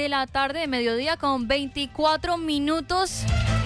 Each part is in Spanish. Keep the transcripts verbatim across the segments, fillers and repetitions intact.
de la tarde, de mediodía con veinticuatro minutos.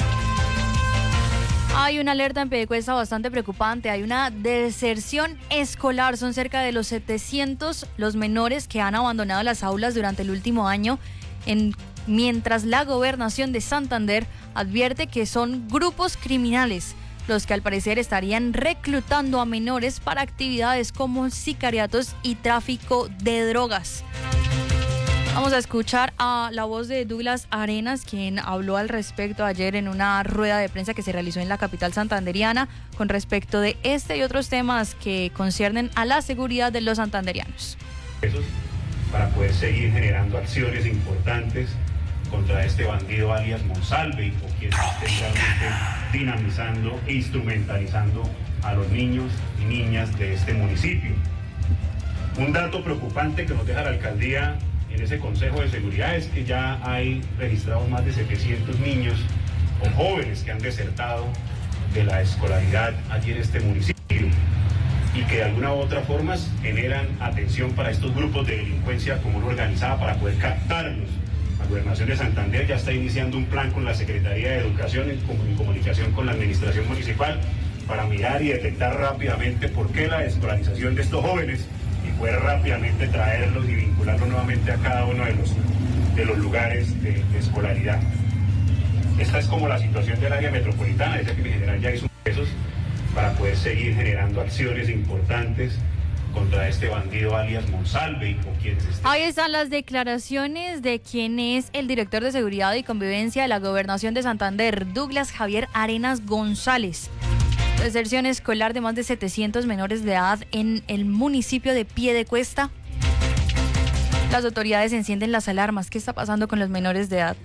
Hay una alerta en Piedecuesta bastante preocupante, hay una deserción escolar, son cerca de los setecientos los menores que han abandonado las aulas durante el último año, en, mientras la Gobernación de Santander advierte que son grupos criminales los que al parecer estarían reclutando a menores para actividades como sicariatos y tráfico de drogas. Vamos a escuchar a la voz de Douglas Arenas, quien habló al respecto ayer en una rueda de prensa que se realizó en la capital santanderiana con respecto de este y otros temas que conciernen a la seguridad de los santanderianos. Para poder seguir generando acciones importantes contra este bandido alias Monsalve, o quien esté realmente dinamizando e instrumentalizando a los niños y niñas de este municipio. Un dato preocupante que nos deja la alcaldía en ese Consejo de Seguridad es que ya hay registrados más de setecientos niños o jóvenes que han desertado de la escolaridad allí en este municipio y que de alguna u otra forma generan atención para estos grupos de delincuencia común organizada para poder captarlos. La Gobernación de Santander ya está iniciando un plan con la Secretaría de Educación en comunicación con la Administración Municipal para mirar y detectar rápidamente por qué la escolarización de estos jóvenes y poder rápidamente traerlos y vincularlos nuevamente a cada uno de los, de los lugares de, de escolaridad. Esta es como la situación del área metropolitana, desde que mi general ya hizo pesos para poder seguir generando acciones importantes contra este bandido alias Monsalve o quienes estén. Ahí están las declaraciones de quien es el director de Seguridad y Convivencia de la Gobernación de Santander, Douglas Javier Arenas González. Deserción escolar de más de setecientos menores de edad en el municipio de Piedecuesta. Las autoridades encienden las alarmas. ¿Qué está pasando con los menores de edad?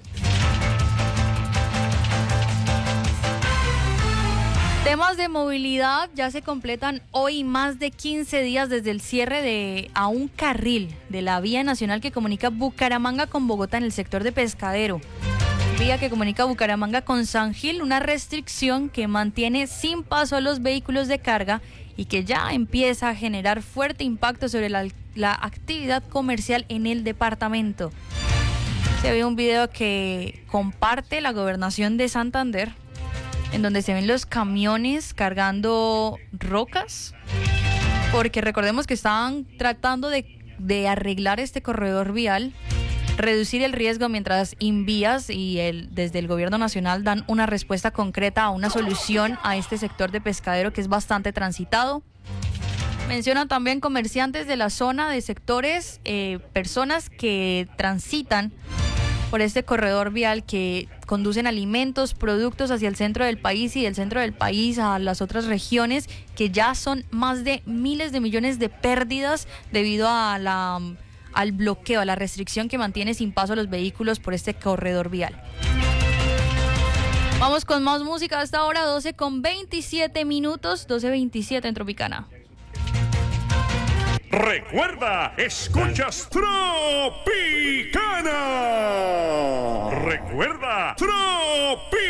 Temas de movilidad, ya se completan hoy más de quince días desde el cierre de a un carril de la vía nacional que comunica Bucaramanga con Bogotá en el sector de Pescadero. Vía que comunica Bucaramanga con San Gil, una restricción que mantiene sin paso a los vehículos de carga y que ya empieza a generar fuerte impacto sobre la, la actividad comercial en el departamento. Se ve un video que comparte la Gobernación de Santander, en donde se ven los camiones cargando rocas, porque recordemos que estaban tratando de, de arreglar este corredor vial, reducir el riesgo mientras Invías y el, desde el gobierno nacional dan una respuesta concreta a una solución a este sector de Pescadero que es bastante transitado. Mencionan también comerciantes de la zona, de sectores, eh, personas que transitan por este corredor vial, que conducen alimentos, productos hacia el centro del país y del centro del país a las otras regiones, que ya son más de miles de millones de pérdidas debido a la, al bloqueo, a la restricción que mantiene sin paso a los vehículos por este corredor vial. Vamos con más música a esta hora, doce con veintisiete minutos, doce veintisiete en Tropicana. Recuerda, escuchas Tropicana. Recuerda, Tropicana.